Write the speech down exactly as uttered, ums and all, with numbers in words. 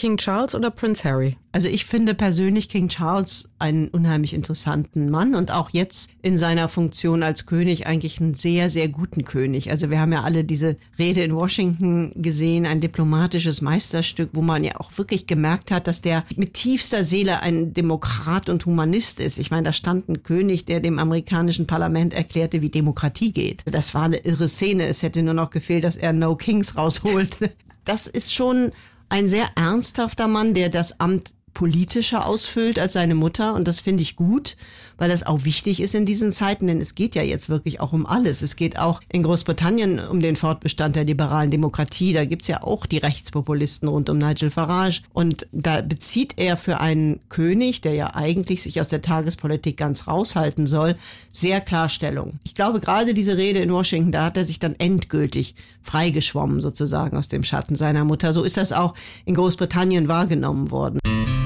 King Charles oder Prince Harry? Also ich finde persönlich King Charles einen unheimlich interessanten Mann und auch jetzt in seiner Funktion als König eigentlich einen sehr, sehr guten König. Also wir haben ja alle diese Rede in Washington gesehen, ein diplomatisches Meisterstück, wo man ja auch wirklich gemerkt hat, dass der mit tiefster Seele ein Demokrat und Humanist ist. Ich meine, da stand ein König, der dem amerikanischen Parlament erklärte, wie Demokratie geht. Das war eine irre Szene. Es hätte nur noch gefehlt, dass er No Kings rausholt. Das ist schon ein sehr ernsthafter Mann, der das Amt politischer ausfüllt als seine Mutter. Und das finde ich gut, weil das auch wichtig ist in diesen Zeiten, denn es geht ja jetzt wirklich auch um alles. Es geht auch in Großbritannien um den Fortbestand der liberalen Demokratie. Da gibt's ja auch die Rechtspopulisten rund um Nigel Farage. Und da bezieht er für einen König, der ja eigentlich sich aus der Tagespolitik ganz raushalten soll, sehr klar Stellung. Ich glaube, gerade diese Rede in Washington, da hat er sich dann endgültig freigeschwommen sozusagen aus dem Schatten seiner Mutter. So ist das auch in Großbritannien wahrgenommen worden.